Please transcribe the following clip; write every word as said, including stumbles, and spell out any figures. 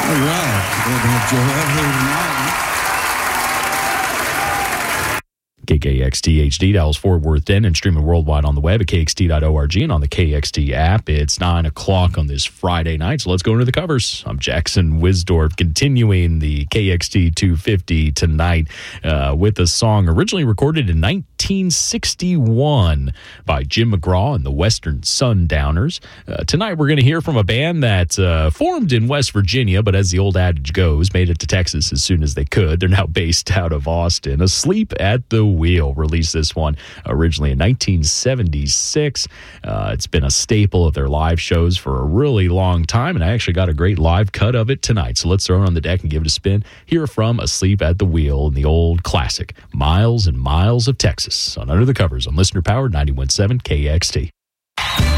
All right. Glad to have Joel here tonight. K K X T H D, Dallas Fort Worth, Denton, streaming worldwide on the web at K X T dot org and on the K X T app. It's nine o'clock on this Friday night, so let's go into the covers. I'm Jackson Wisdorf, continuing the K X T two fifty tonight uh, with a song originally recorded in nineteen sixty-one by Jim McGraw and the Western Sundowners. Uh, tonight we're going to hear from a band that uh, formed in West Virginia, but as the old adage goes, made it to Texas as soon as they could. They're now based out of Austin. Asleep at the Wheel released this one originally in nineteen seventy-six. Uh, it's been a staple of their live shows for a really long time, and I actually got a great live cut of it tonight. So let's throw it on the deck and give it a spin. Hear from Asleep at the Wheel in the old classic, Miles and Miles of Texas, on Under the Covers on Listener Powered ninety-one point seven K X T.